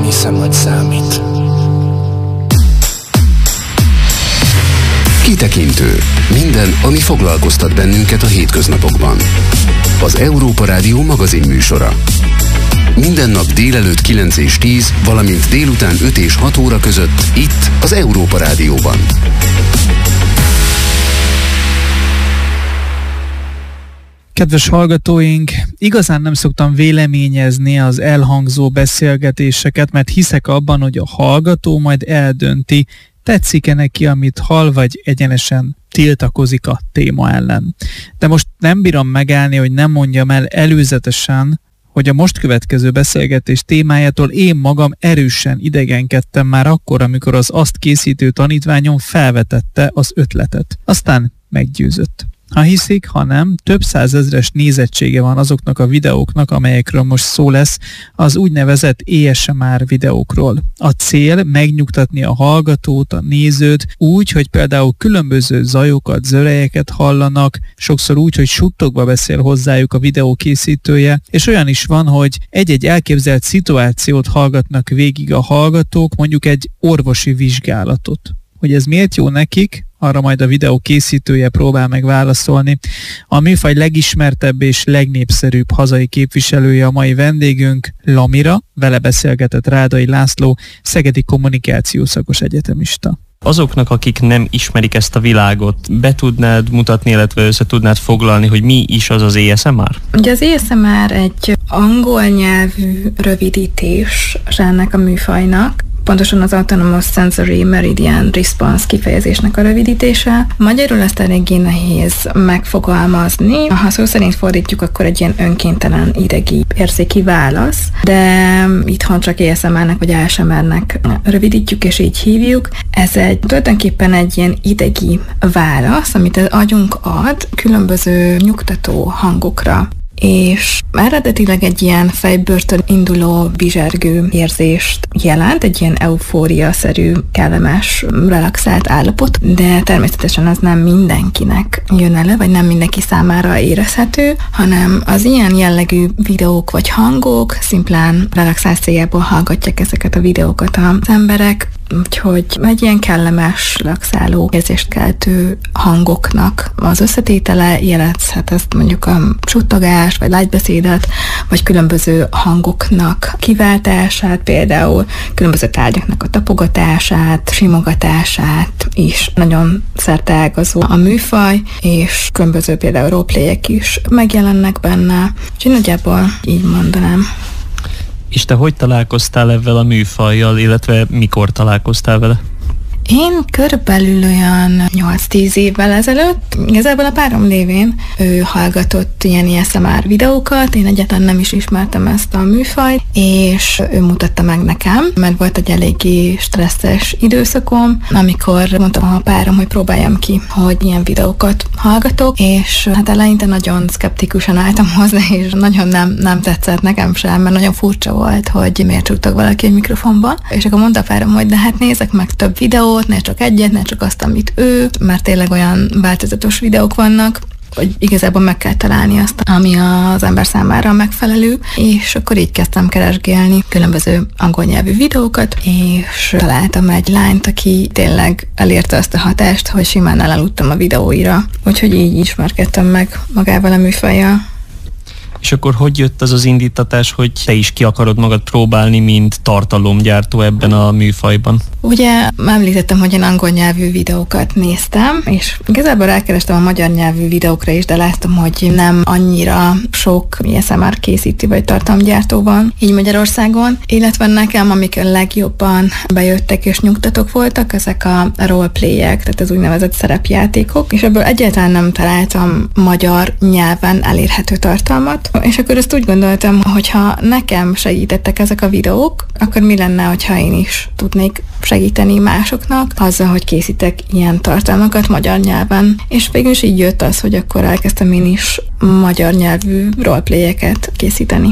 hiszem, hogy számít. Kitekintő. Minden, ami foglalkoztat bennünket a hétköznapokban. Az Európa Rádió magazin műsora. Minden nap délelőtt 9 és 10, valamint délután 5 és 6 óra között, itt az Európa Rádióban. Kedves hallgatóink, igazán nem szoktam véleményezni az elhangzó beszélgetéseket, mert hiszek abban, hogy a hallgató majd eldönti, tetszik-e neki, amit hall, vagy egyenesen tiltakozik a téma ellen. De most nem bírom megállni, hogy nem mondjam el előzetesen, hogy a most következő beszélgetés témájától én magam erősen idegenkedtem már akkor, amikor az azt készítő tanítványom felvetette az ötletet. Aztán meggyőzött. Ha hiszik, ha nem, több százezres nézettsége van azoknak a videóknak, amelyekről most szó lesz, az úgynevezett ASMR videókról. A cél megnyugtatni a hallgatót, a nézőt úgy, hogy például különböző zajokat, zörejeket hallanak, sokszor úgy, hogy suttogva beszél hozzájuk a videó készítője, és olyan is van, hogy egy-egy elképzelt szituációt hallgatnak végig a hallgatók, mondjuk egy orvosi vizsgálatot. Hogy ez miért jó nekik, arra majd a videó készítője próbál meg válaszolni. A műfaj legismertebb és legnépszerűbb hazai képviselője a mai vendégünk, Lamira, vele beszélgetett Rádai László, szegedi kommunikációszakos egyetemista. Azoknak, akik nem ismerik ezt a világot, be tudnád mutatni, illetve össze tudnád foglalni, hogy mi is az az ASMR? Ugye az ASMR egy angol nyelvű rövidítés ennek a műfajnak, pontosan az Autonomous Sensory Meridian Response kifejezésnek a rövidítése. Magyarul ezt eléggé nehéz megfogalmazni. Ha szó szerint fordítjuk, akkor egy ilyen önkéntelen idegi érzéki válasz, de itthon csak ASMR-nek vagy ASMR-nek rövidítjük és így hívjuk. Ez tulajdonképpen egy ilyen idegi válasz, amit az agyunk ad különböző nyugtató hangokra. És eredetileg egy ilyen fejbőrtön induló bizsergő érzést jelent, egy ilyen eufória-szerű, kellemes, relaxált állapot, de természetesen az nem mindenkinek jön elő, vagy nem mindenki számára érezhető, hanem az ilyen jellegű videók vagy hangok szimplán relaxációjából hallgatják ezeket a videókat az emberek, úgyhogy egy ilyen kellemes, relaxáló érzést keltő hangoknak az összetétele jelenthet ezt mondjuk a suttogás, vagy lágybeszédet, vagy különböző hangoknak kiváltását, például különböző tárgyaknak a tapogatását, simogatását is nagyon szerteágazó a műfaj, és különböző például roleplayek is megjelennek benne, úgyhogy nagyjából így mondanám. És te hogy találkoztál ezzel a műfajjal, illetve mikor találkoztál vele? Én körülbelül olyan 8-10 évvel ezelőtt, igazából a párom lévén, ő hallgatott ilyen ASMR videókat, én egyáltalán nem is ismertem ezt a műfajt, és ő mutatta meg nekem, mert volt egy eléggé stresszes időszakom, amikor mondtam a párom, hogy próbáljam ki, hogy ilyen videókat hallgatok, és hát eleinte nagyon szkeptikusan álltam hozzá, és nagyon nem tetszett nekem sem, mert nagyon furcsa volt, hogy miért csúgtak valaki egy mikrofonban, és akkor mondta a párom, hogy de hát nézek meg több videót, ne csak egyet, ne csak azt, amit ő, mert tényleg olyan változatos videók vannak, hogy igazából meg kell találni azt, ami az ember számára megfelelő, és akkor így kezdtem keresgélni különböző angol nyelvű videókat, és találtam egy lányt, aki tényleg elérte azt a hatást, hogy simán elaludtam a videóira, úgyhogy így ismerkedtem meg magával a műfajjal. És akkor hogy jött az az indítatás, hogy te is ki akarod magad próbálni, mint tartalomgyártó ebben a műfajban? Ugye említettem, hogy én angol nyelvű videókat néztem, és igazából rákerestem a magyar nyelvű videókra is, de láttam, hogy nem annyira sok ASMR készítő vagy tartalomgyártó van így Magyarországon, illetve nekem, amik a legjobban bejöttek és nyugtatók voltak, ezek a roleplayek, tehát az úgynevezett szerepjátékok, és ebből egyáltalán nem találtam magyar nyelven elérhető tartalmat, és akkor ezt úgy gondoltam, hogy ha nekem segítettek ezek a videók, akkor mi lenne, hogyha én is tudnék segíteni másoknak azzal, hogy készítek ilyen tartalmakat magyar nyelven. És végül is így jött az, hogy akkor elkezdtem én is magyar nyelvű roleplayeket készíteni.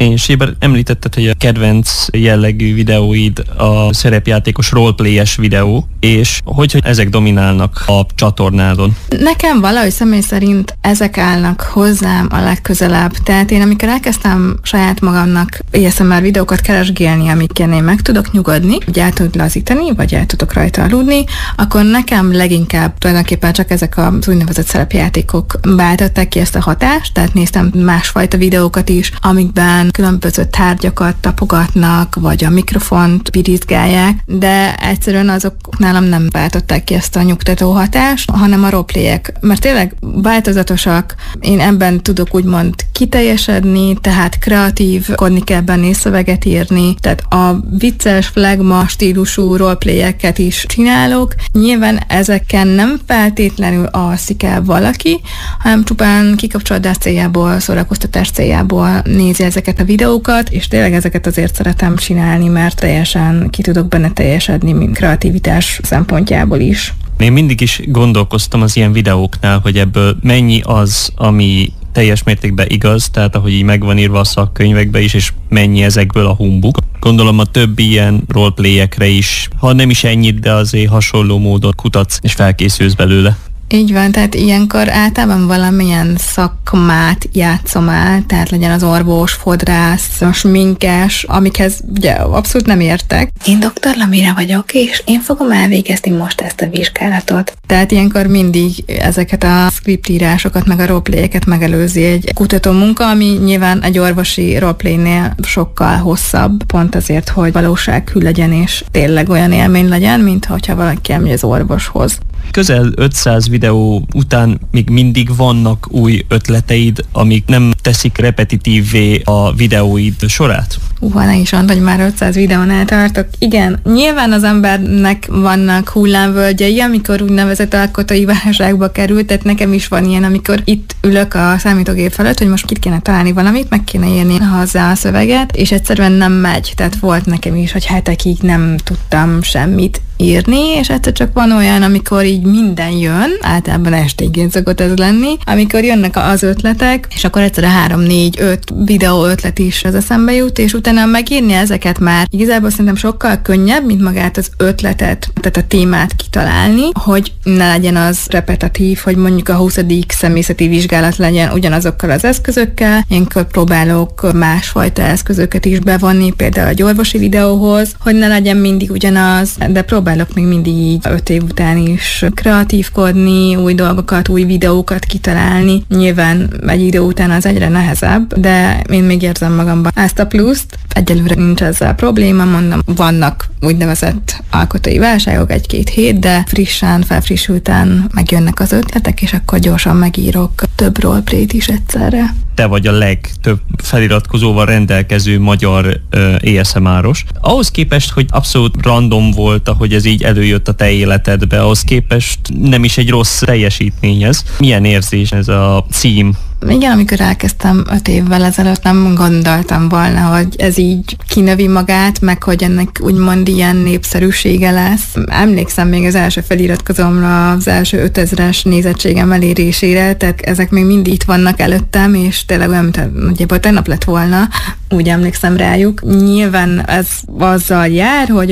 És Éber, említetted, hogy a kedvenc jellegű videóid a szerepjátékos roleplayes videó, és hogy ezek dominálnak a csatornádon? Nekem valahogy személy szerint ezek állnak hozzám a legközelebb. Tehát én amikor elkezdtem saját magamnak ASMR videókat keresgélni, amikkel én meg tudok nyugodni, vagy el tudok lazítani, vagy el tudok rajta aludni, akkor nekem leginkább tulajdonképpen csak ezek az úgynevezett szerepjátékok váltották ki ezt a hatást, tehát néztem másfajta videókat is, amikben különböző tárgyakat tapogatnak, vagy a mikrofont pirizgálják, de egyszerűen azok nálam nem váltották ki ezt a nyugtató hatást, hanem a roleplayek, mert tényleg változatosak, én ebben tudok úgymond kiteljesedni, tehát kreatívkodni kell benne és szöveget írni, tehát a vicces, flagma stílusú roleplayeket is csinálok. Nyilván ezeken nem feltétlenül alszik el valaki, hanem csupán kikapcsolódás céljából, szórakoztatás céljából nézi ezeket a videókat, és tényleg ezeket azért szeretem csinálni, mert teljesen ki tudok benne teljesedni, mint kreativitás szempontjából is. Én mindig is gondolkoztam az ilyen videóknál, hogy ebből mennyi az, ami teljes mértékben igaz, tehát ahogy így megvan írva a szakkönyvekbe is, és mennyi ezekből a humbug. Gondolom a többi ilyen roleplayekre is, ha nem is ennyit, de azért hasonló módon kutatsz és felkészülsz belőle. Így van, tehát ilyenkor általában valamilyen szakmát játszom el, tehát legyen az orvos, fodrász, sminkes, amikhez ugye abszolút nem értek. Én Dr. Lamira vagyok, és én fogom elvégezni most ezt a vizsgálatot. Tehát ilyenkor mindig ezeket a scriptírásokat, meg a roleplayeket megelőzi egy kutató munka, ami nyilván egy orvosi roleplaynél sokkal hosszabb, pont azért, hogy valósághű legyen, és tényleg olyan élmény legyen, mint hogyha valaki elmegy az orvoshoz. Közel 500 videó után még mindig vannak új ötleteid, amik nem teszik repetitívvé a videóid sorát? Ne is mondd, hogy már 500 videónál tartok. Igen, nyilván az embernek vannak hullámvölgyei, amikor úgynevezett alkotói válságba került, tehát nekem is van ilyen, amikor itt ülök a számítógép felett, hogy most itt kéne találni valamit, meg kéne írni hozzá a szöveget, és egyszerűen nem megy. Tehát volt nekem is, hogy hetekig nem tudtam semmit írni, és egyszer csak van olyan, amikor így minden jön, általában esténként szokott ez lenni, amikor jönnek az ötletek, és akkor egyszerűen 3-4-5 videó ötlet is az eszembe jut, és utána megírni ezeket már igazából szerintem sokkal könnyebb, mint magát az ötletet, tehát a témát kitalálni, hogy ne legyen az repetitív, hogy mondjuk a 20. személyzeti vizsgálat legyen ugyanazokkal az eszközökkel, ilyenkor próbálok másfajta eszközöket is bevonni, például egy orvosi videóhoz, hogy ne legyen mindig ugyanaz, de próbálok még mindig így 5 év után is kreatívkodni, új dolgokat, új videókat kitalálni. Nyilván egy idő után az egyre nehezebb, de én még érzem magamban ezt a pluszt. Egyelőre nincs ezzel probléma, mondom, vannak úgynevezett alkotói válságok 1-2 hét, de frissen, felfrissülten megjönnek az ötletek, és akkor gyorsan megírok több roleplayt is egyszerre. Te vagy a legtöbb feliratkozóval rendelkező magyar ASMR-os. Ahhoz képest, hogy abszolút random volt, ahogy ez így előjött a te életedbe, ahhoz képest nem is egy rossz teljesítmény ez. Milyen érzés ez a cím? Igen, amikor elkezdtem 5 évvel ezelőtt, nem gondoltam volna, hogy ez így kinövi magát, meg hogy ennek úgymond ilyen népszerűsége lesz. Emlékszem még az első feliratkozómra, az első 5000-es nézettségem elérésére, tehát ezek még mindig itt vannak előttem, és tényleg olyan, mint nagyjából tegnap lett volna, úgy emlékszem rájuk. Nyilván ez azzal jár, hogy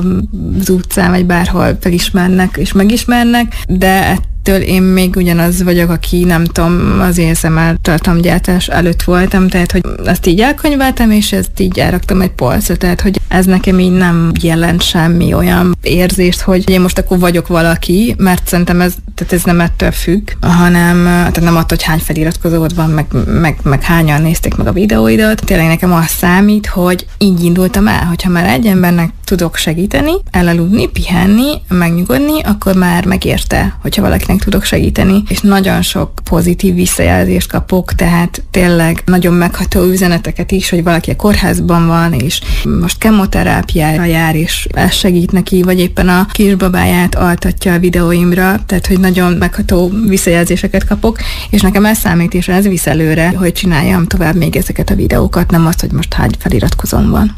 az utcán vagy bárhol felismernek és megismernek, de én még ugyanaz vagyok, aki nem tudom, az ASMR tartalomgyártás előtt voltam, tehát hogy ezt így elkönyveltem, és ezt így elraktam egy polcra, tehát hogy ez nekem így nem jelent semmi olyan érzést, hogy én most akkor vagyok valaki, mert szerintem ez nem ettől függ, hanem tehát nem attól, hogy hány feliratkozód van, meg hányan nézték meg a videóidat. Tényleg nekem az számít, hogy így indultam el, hogyha már egy embernek tudok segíteni, elaludni, pihenni, megnyugodni, akkor már megérte, hogyha valakinek tudok segíteni, és nagyon sok pozitív visszajelzést kapok, tehát tényleg nagyon megható üzeneteket is, hogy valaki a kórházban van, és most kemoterápiára jár, és ez segít neki, vagy éppen a kisbabáját altatja a videóimra, tehát hogy nagyon megható visszajelzéseket kapok, és nekem ez számít, és ez visz előre, hogy csináljam tovább még ezeket a videókat, nem azt, hogy most hány feliratkozom van.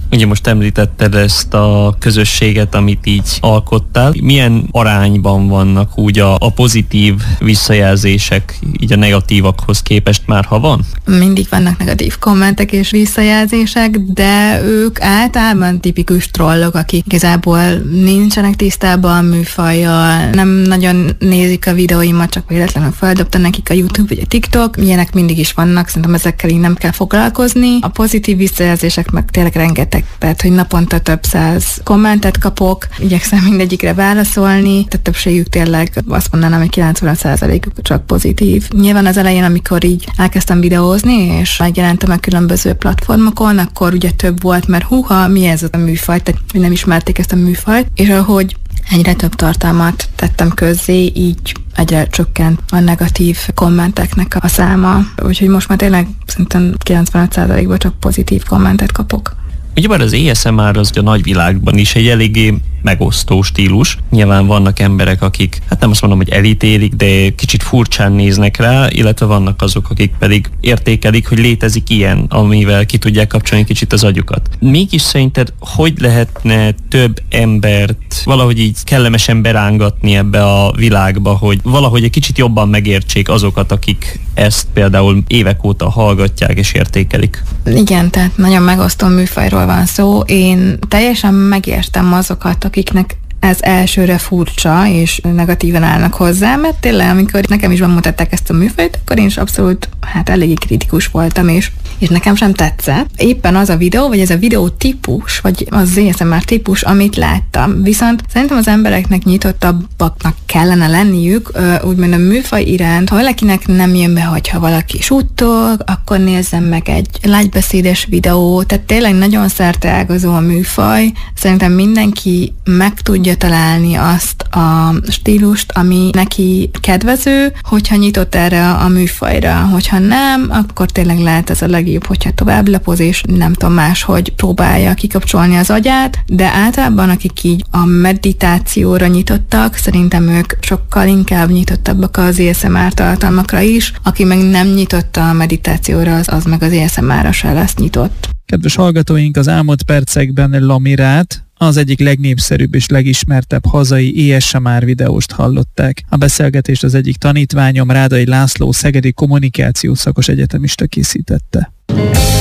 Ugye most említetted ezt a közösséget, amit így alkottál. Milyen arányban vannak úgy a pozitív visszajelzések így a negatívakhoz képest már, ha van? Mindig vannak negatív kommentek és visszajelzések, de ők általában tipikus trollok, akik igazából nincsenek tisztában a műfajjal, nem nagyon nézik a videóimat, csak véletlenül feldobta nekik a YouTube vagy a TikTok. Ilyenek mindig is vannak, szerintem ezekkel így nem kell foglalkozni. A pozitív visszajelzések meg tényleg rengeteg, tehát hogy naponta több száz kommentet kapok, igyekszem mindegyikre válaszolni, tehát többségük tényleg azt mondanám, hogy 90%-uk csak pozitív. Nyilván az elején, amikor így elkezdtem videózni, és megjelentem a különböző platformokon, akkor ugye több volt, mert húha, mi ez a műfaj, tehát nem ismerték ezt a műfajt, és ahogy egyre több tartalmat tettem közzé, így egyre csökkent a negatív kommenteknek a száma. Úgyhogy most már tényleg szerintem 95%-ban csak pozitív kommentet kapok. Ugyebár az ASMR az a nagyvilágban is egy eléggé megosztó stílus. Nyilván vannak emberek, akik, hát nem azt mondom, hogy elítélik, de kicsit furcsán néznek rá, illetve vannak azok, akik pedig értékelik, hogy létezik ilyen, amivel ki tudják kapcsolni kicsit az agyukat. Mégis szerinted hogy lehetne több embert valahogy így kellemesen berángatni ebbe a világba, hogy valahogy egy kicsit jobban megértsék azokat, akik ezt például évek óta hallgatják és értékelik? Igen, tehát nagyon megosztó műfajról van szó. Én teljesen megértem azokat, akiknek ez elsőre furcsa, és negatívan állnak hozzá, mert tényleg, amikor nekem is bemutatták ezt a műfajt, akkor én is abszolút, eléggé kritikus voltam, és nekem sem tetszett. Éppen az a videó, vagy ez a videó típus, vagy az ASMR típus, amit láttam. Viszont szerintem az embereknek nyitottabbaknak kellene lenniük, úgymond a műfaj iránt. Ha valakinek nem jön be, hogyha valaki suttog, akkor nézzem meg egy lágybeszédes videót, tehát tényleg nagyon szerteágazó a műfaj. Szerintem mindenki meg tudja találni azt a stílust, ami neki kedvező, hogyha nyitott erre a műfajra. Hogyha nem, akkor tényleg lehet ez a legjobb, hogyha tovább lapoz, és nem tudom máshogy próbálja kikapcsolni az agyát, de általában akik így a meditációra nyitottak, szerintem ők sokkal inkább nyitottabbak az ASMR tartalmakra is, aki meg nem nyitotta a meditációra, az meg az ASMR-ra se lesz nyitott. Kedves hallgatóink, az elmúlt percekben Lamirát, az egyik legnépszerűbb és legismertebb hazai ASMR videóst hallották. A beszélgetést az egyik tanítványom, Rádai László, szegedi kommunikációs szakos egyetemista készítette.